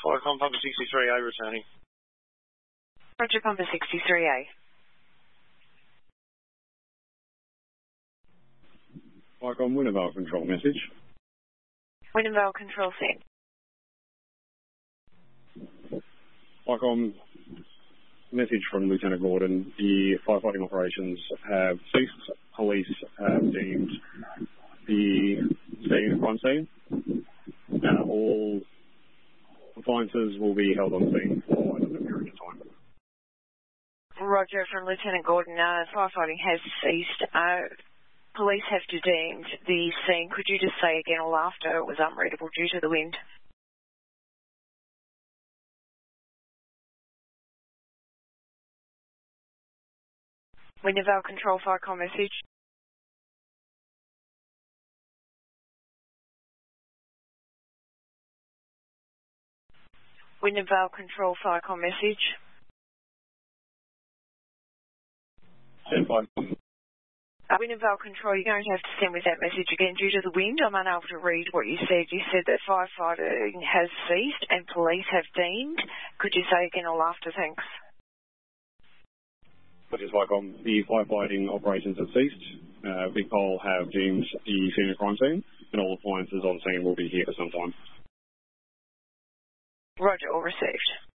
Vicom Pumper 63A returning. Roger, Pumper 63A. Vicom Winnevale control message. Winnevale control sent. Vicom message from Lieutenant Gordon. The firefighting operations have ceased. Police have deemed the scene a crime scene. All appliances will be held on scene for a period of time. Roger, from Lieutenant Gordon. Firefighting has ceased. Police have deemed the scene. Could you just say again or after it was unreadable due to the wind? Winnevale control Vicom message. Winnevale control Vicom message. Send Vicom. Winnevale control, you're going to have to send with that message again due to the wind. I'm unable to read what you said. You said that firefighting has ceased and police have deemed. Could you say again or after? Thanks. Which is Vicom. The firefighting operations have ceased. Vicol have deemed the scene a crime scene, and all appliances on scene will be here for some time. Roger, all received.